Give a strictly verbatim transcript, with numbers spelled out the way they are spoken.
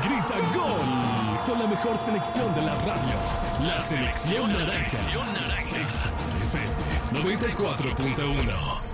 grita gol con la mejor selección de la radio. La selección naranja. F M noventa y cuatro punto uno.